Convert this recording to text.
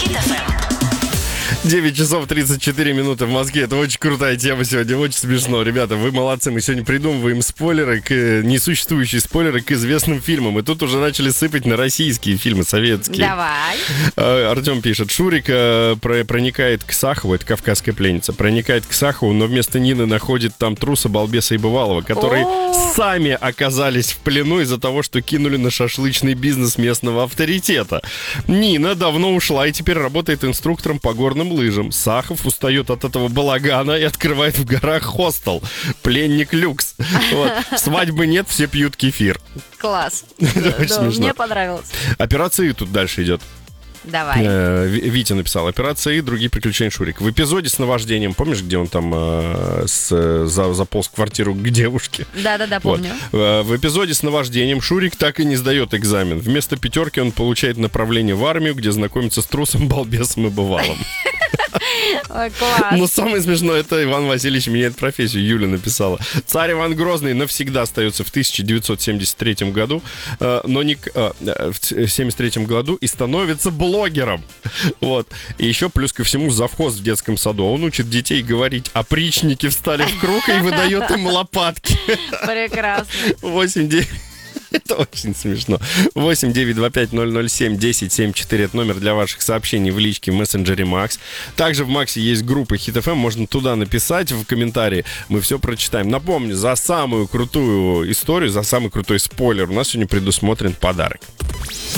Hit FM. 9 часов 34 минуты в Москве. Это очень крутая тема сегодня, очень смешно. Ребята, вы молодцы, мы сегодня придумываем спойлеры, несуществующие спойлеры к известным фильмам. И тут уже начали сыпать на российские фильмы, советские. Давай. Артем пишет, Шурик проникает к Сахову, это «Кавказская пленница», проникает к Сахову, но вместо Нины находит там труса, балбеса и бывалого, которые сами оказались в плену из-за того, что кинули на шашлычный бизнес местного авторитета. Нина давно ушла и теперь работает инструктором по горным лыжам. Сахов устает от этого балагана и открывает в горах хостел. Пленник люкс. Вот. Свадьбы нет, все пьют кефир. Класс. Очень смешно. Мне понравилось. Операция «И» тут дальше идет. Давай. Витя написал: «Операция «И», другие приключения Шурик». В эпизоде с наваждением, помнишь, где он там заполз в квартиру к девушке? Да, помню. Вот. В эпизоде с наваждением Шурик так и не сдает экзамен. Вместо пятерки он получает направление в армию, где знакомится с трусом, балбесом и бывалым. Ой, класс. Но самое смешное, это Иван Васильевич меняет профессию. Юля написала. Царь Иван Грозный навсегда остается в 1973 году, но не в 1973 году и становится блогером. Вот. И еще плюс ко всему завхоз в детском саду. Он учит детей говорить опричники встали в круг и выдает им лопатки. Прекрасно. 8-9. Это очень смешно. 8-925-007-1074. Это номер для ваших сообщений в личке в мессенджере Макс. Также в Максе есть группа Hit FM. Можно туда написать в комментарии. Мы все прочитаем. Напомню, за самую крутую историю, за самый крутой спойлер у нас сегодня предусмотрен подарок.